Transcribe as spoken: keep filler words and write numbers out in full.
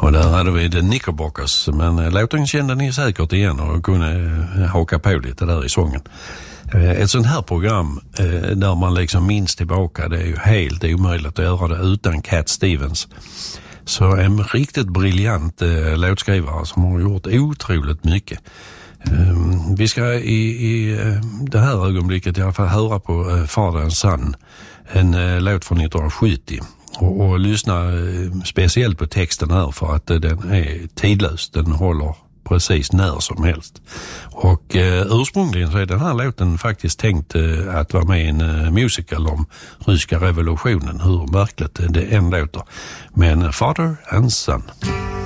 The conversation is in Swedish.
Och där hade vi The Knickerbockers, men låten kände ni säkert igen och kunde haka på lite där i sången. Ett sånt här program där man liksom minns tillbaka, det är ju helt omöjligt att göra det utan Cat Stevens. Så en riktigt briljant eh, låtskrivare som har gjort otroligt mycket. Um, vi ska i, i uh, det här ögonblicket i alla fall höra på uh, Father and Son, en uh, låt från nittonhundrasjuttio. Och, och lyssna uh, speciellt på texten här för att uh, den är tidlös, den håller precis när som helst. Och eh, ursprungligen så är den här låten faktiskt tänkt eh, att vara med i en eh, musical om ryska revolutionen, hur märkligt det än låter. Men Father and Son.